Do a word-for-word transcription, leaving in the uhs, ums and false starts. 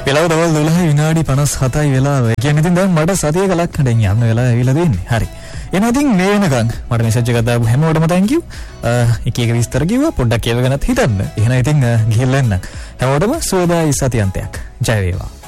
වෙලාව දවල් දොළහ විනාඩි පනස් හතයි වෙලාව. ඒ කියන්නේ ඉතින් දැන් මට සතියක ලක්කඩෙන් යන්න වෙලාව ඇවිල්ලා දෙන්නේ. හරි. එහෙනම් ඉතින් මේ වෙනකන් මට මෙසේජ් එකක් දාපු හැමෝටම thank you. එක එක විස්තර කිව්වා පොඩ්ඩක් කියවගෙනත් හිතන්න. එහෙනම් ඉතින් ගිහිල්ලා එන්න. හැමෝටම සුවදායි සතියන්තයක්. ජය වේවා.